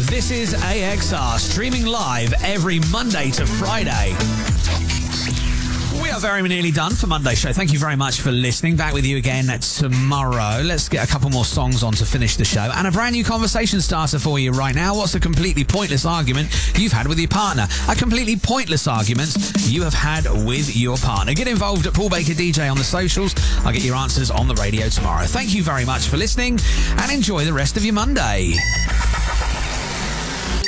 This is AXR, streaming live every Monday to Friday. We are very nearly done for Monday's show. Thank you very much for listening. Back with you again tomorrow. Let's get a couple more songs on to finish the show. And a brand new conversation starter for you right now. What's a completely pointless argument you've had with your partner? A completely pointless argument you have had with your partner. Get involved at Paul Baker DJ on the socials. I'll get your answers on the radio tomorrow. Thank you very much for listening and enjoy the rest of your Monday.